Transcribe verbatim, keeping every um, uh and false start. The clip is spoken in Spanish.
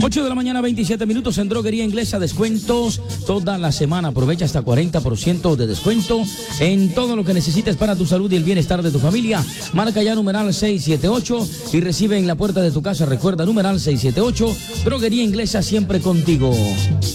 ocho de la mañana, veintisiete minutos en Droguería Inglesa. Descuentos toda la semana. Aprovecha hasta cuarenta por ciento de descuento en todo lo que necesites para tu salud y el bienestar de tu familia. Marca ya numeral seiscientos setenta y ocho y recibe en la puerta de tu casa. Recuerda numeral seiscientos setenta y ocho. Droguería Inglesa, siempre contigo.